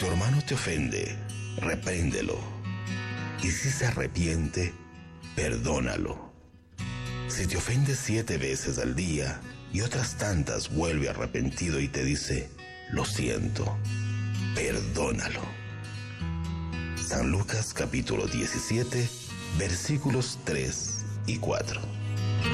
tu hermano te ofende, repréndelo. Y si se arrepiente, perdónalo. Si te ofende 7 veces al día y otras tantas vuelve arrepentido y te dice, lo siento, perdónalo. San Lucas capítulo 17, versículos 3 y 4.